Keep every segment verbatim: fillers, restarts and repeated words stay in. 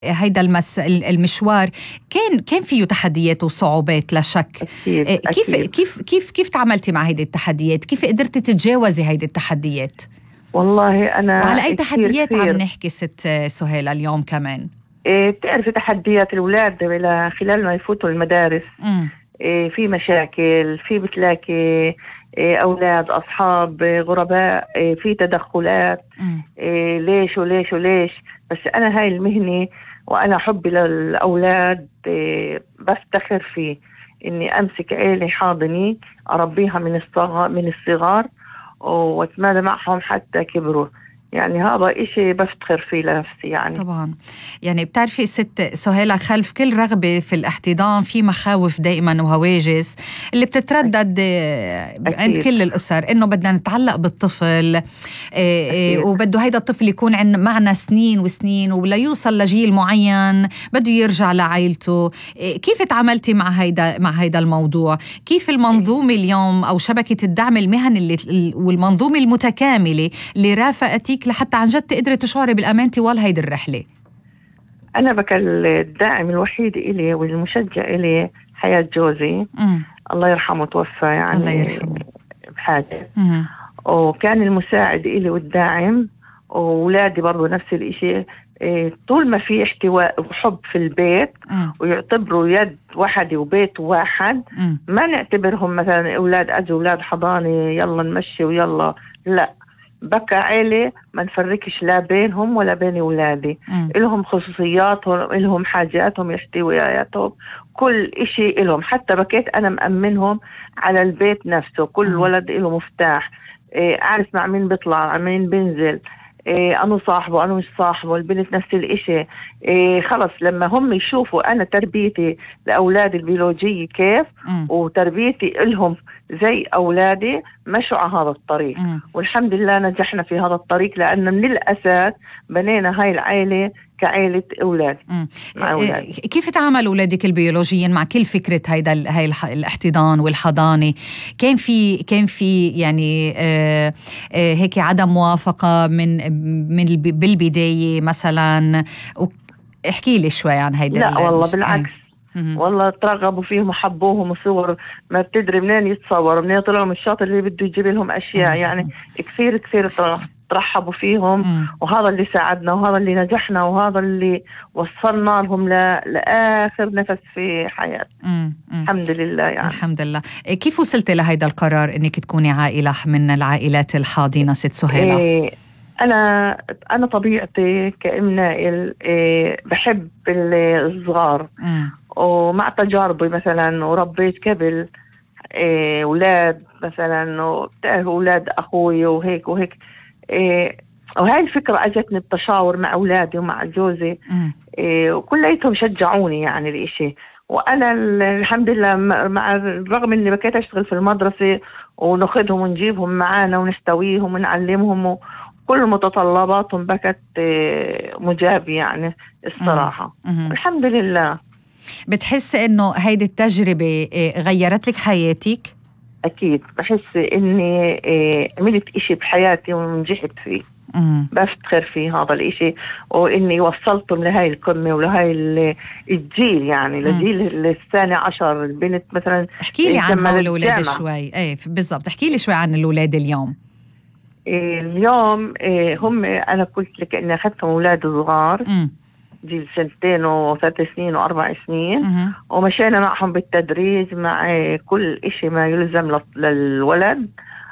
هيدا المس المشوار كان كان فيه تحديات وصعوبات لا شك. أكيد. كيف أكيد. كيف كيف كيف تعاملتي مع هيدي التحديات؟ كيف قدرتي تتجاوزي هيدي التحديات؟ والله أنا وعلى أي كثير تحديات كثير عم نحكي ست سهيلة اليوم كمان؟ إيه بتعرفي تحديات الأولاد خلال ما يفوتوا المدارس. إيه في مشاكل، في بتلاقي إيه أولاد أصحاب غرباء، إيه في تدخلات، إيه ليش وليش وليش. بس أنا هاي المهنة وأنا حبي للأولاد إيه بفتخر فيه إني أمسك عيلة حاضني أربيها من الصغار من الصغار واتمادى معهم حتى كبروا. يعني هذا إشي بفتخر فيه لنفسي يعني. طبعا. يعني بتعرفي ست سهيلة، خلف كل رغبة في الاحتضان في مخاوف دائما وهواجس اللي بتتردد أكيد. عند كل الأسر إنه بدنا نتعلق بالطفل أكيد. وبده هيدا الطفل يكون عن معنا سنين وسنين ولا يوصل لجيل معين بده يرجع لعائلته. كيف تعاملتي مع هيدا مع هيدا الموضوع؟ كيف المنظومة اليوم أو شبكة الدعم المهني اللي والمنظومة المتكاملة اللي رافقتك لحتى عن جد تقدري تشعري بالأمان طوال هيدي الرحلة؟ أنا بك الداعم الوحيد إلي والمشجع إلي حياة جوزي. م. الله يرحمه توفى يعني الله يرحمه بحاجة. وكان المساعد إلي والداعم، وولادي برضو نفس الإشي. إيه طول ما في احتواء وحب في البيت م. ويعتبروا يد واحد وبيت واحد، م. ما نعتبرهم مثلا أولاد أجوا أولاد حضاني يلا نمشي ويلا، لا، بقى عيلة ما نفرقش لا بينهم ولا بين أولادي. إلهم خصوصياتهم، إلهم حاجاتهم، احتياجاتهم، كل إشي إلهم. حتى بكيت أنا مأمنهم على البيت نفسه، كل م. ولد إله مفتاح. إيه أعرف مع مين بيطلع مع مين بينزل، إيه أنا صاحبه أنا مش صاحبه، البنت نفس الإشي. إيه خلص لما هم يشوفوا أنا تربيتي لأولادي البيولوجية كيف م. وتربيتي إلهم زي أولادي مشوا على هذا الطريق. م. والحمد لله نجحنا في هذا الطريق، لأن من الأساس بنينا هاي العائلة كعائلة أولاد. مع أولادي. كيف تعامل أولادك البيولوجيين مع كل فكرة هيدا هاي الاحتضان والحضانة؟ كان في كان في يعني آه آه هيك عدم موافقة من من بالبداية مثلا؟ احكي لي شوي عن هيدا. لا والله بالعكس. اه. والله ترغبوا فيهم وحبوهم، وصور ما بتدري منين يتصور منين طلعوا من الشاطئ اللي بده يجيب لهم أشياء. يعني كثير كثير ترحبوا فيهم. مم. وهذا اللي ساعدنا وهذا اللي نجحنا وهذا اللي وصلنا لهم ل... لآخر نفس في حياتنا. الحمد لله يعني. الحمد لله. كيف وصلت لهيدا القرار انك تكوني عائلة من العائلات الحاضنة ست سهيلة؟ إيه أنا أنا طبيعتي كأم نائل، إيه بحب الصغار. مم. ومع تجاربي مثلا وربيت قبل إيه أولاد مثلا، وبتعرف أولاد أخوي وهيك وهيك. إيه وهاي الفكرة أجتني بتشاور مع أولادي ومع جوزي. إيه وكليتهم شجعوني يعني الإشي. وأنا الحمد لله مع الرغم إني بكيت أشتغل في المدرسة وناخدهم ونجيبهم معانا ونحتويهم ونعلمهم وكل متطلباتهم بكت إيه مجاب يعني الصراحة. الحمد لله. بتحس إنه هيدي التجربة إيه غيرت لك حياتك؟ أكيد بحس إني إيه عملت إشي بحياتي ونجحت فيه. مم. بفتخر في هذا الإشي وإني وصلتهم لهاي القمة ولهاي الجيل يعني لجيل الثاني عشر. البنت مثلا احكي لي عن هول الأولاد شوي. ايه بالضبط، احكي لي شوي عن الأولاد اليوم. إيه اليوم إيه هم أنا قلت لك إني أخذتهم أولاد صغار جيل سنتين وثلاث سنين وأربع سنين. مم. ومشينا معهم بالتدريج مع كل إشي ما يلزم للولد.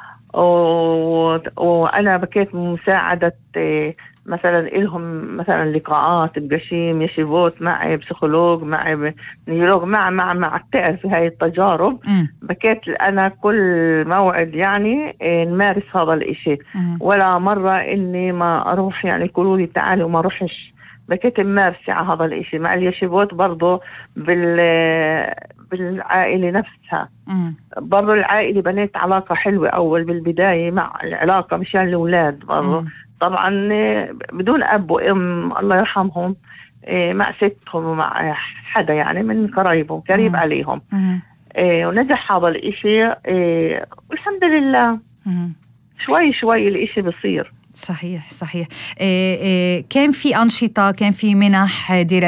وأنا بكيت مساعدة مثلا إلهم مثلا لقاءات بقشيم يشيبوت مع بسيكولوج مع نيولوج مع مع مع تعرف هاي التجارب. م. بكيت أنا كل موعد يعني نمارس هذا الإشي. م. ولا مرة إني ما أروح يعني يقولوا لي تعالي وما أروحش. بكيت ممارسة على هذا الإشي مع اليشيبوت برضو بال بالعائلة نفسها. مم. برضو العائلة بنيت علاقة حلوة أول بالبداية مع العلاقة مشان الأولاد برضو. مم. طبعا بدون أب وأم الله يرحمهم مع ستهم ومع حدا يعني من قرايبهم قريب مم. عليهم. مم. ونجح هذا الإشي والحمد لله. مم. شوي شوي الإشي بصير. صحيح صحيح. إيه إيه كان في أنشطة، كان في منح دراسية